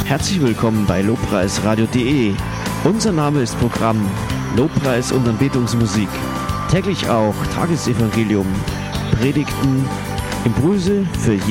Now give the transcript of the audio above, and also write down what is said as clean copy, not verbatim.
Herzlich willkommen bei lobpreisradio.de. Unser Name ist Programm Lobpreis und Anbetungsmusik. Täglich auch Tagesevangelium, Predigten, Impulse für